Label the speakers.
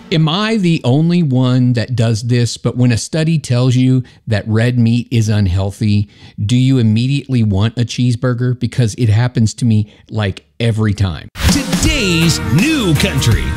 Speaker 1: Am I the only one that does this? But when a study tells you that red meat is unhealthy, do you immediately want a cheeseburger? Because it happens to me like every time.
Speaker 2: Today's New Country.